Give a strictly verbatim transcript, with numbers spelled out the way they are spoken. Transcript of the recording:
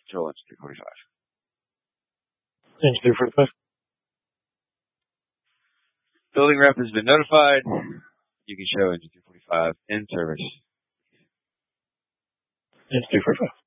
Control engine three forty-five. Engine three forty-five. Building rep has been notified. You can show engine three forty-five in service. Engine three forty-five.